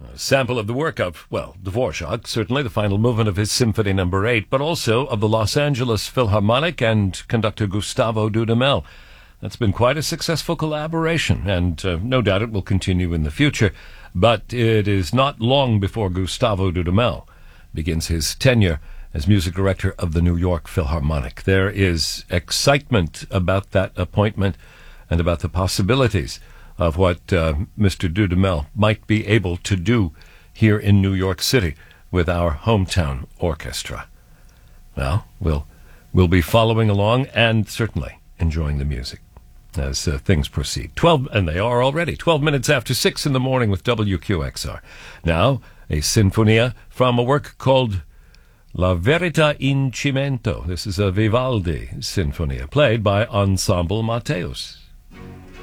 A sample of the work of, well, Dvorak, certainly the final movement of his Symphony No. 8, but also of the Los Angeles Philharmonic and conductor Gustavo Dudamel. That's been quite a successful collaboration, and no doubt it will continue in the future, but it is not long before Gustavo Dudamel begins his tenure as music director of the New York Philharmonic. There is excitement about that appointment and about the possibilities of what Mr. Dudamel might be able to do here in New York City with our hometown orchestra. Well, we'll be following along and certainly enjoying the music as things proceed. 12, and they are already 12 minutes after 6 in the morning with WQXR. Now, a sinfonia from a work called La Verità in Cimento. This is a Vivaldi sinfonia played by Ensemble Matteus.